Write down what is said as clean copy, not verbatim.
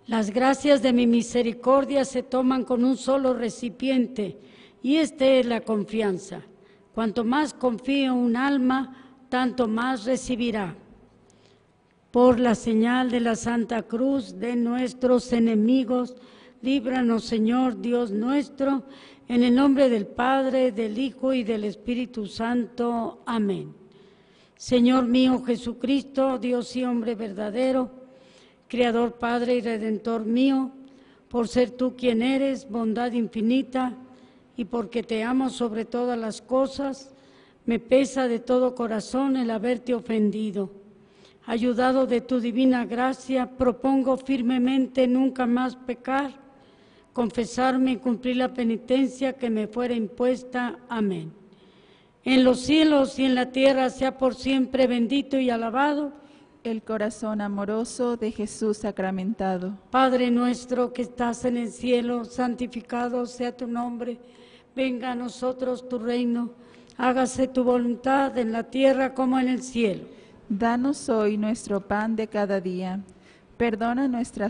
Las gracias de mi misericordia se toman con un solo recipiente, y esta es la confianza. Cuanto más confía un alma, tanto más recibirá. Por la señal de la Santa Cruz de nuestros enemigos, líbranos, Señor Dios nuestro, en el nombre del Padre, del Hijo y del Espíritu Santo. Amén. Señor mío Jesucristo, Dios y hombre verdadero, Creador, Padre y Redentor mío, por ser tú quien eres, bondad infinita, y porque te amo sobre todas las cosas, me pesa de todo corazón el haberte ofendido. Ayudado de tu divina gracia, propongo firmemente nunca más pecar, confesarme y cumplir la penitencia que me fuera impuesta. Amén. En los cielos y en la tierra sea por siempre bendito y alabado el corazón amoroso de Jesús sacramentado. Padre nuestro que estás en el cielo, santificado sea tu nombre. Venga a nosotros tu reino. Hágase tu voluntad en la tierra como en el cielo. Danos hoy nuestro pan de cada día. Perdona nuestras